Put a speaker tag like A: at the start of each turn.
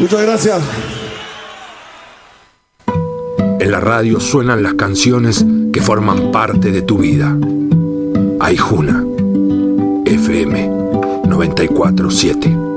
A: Muchas gracias.
B: En la radio suenan las canciones que forman parte de tu vida. Aijuna, FM 94.7.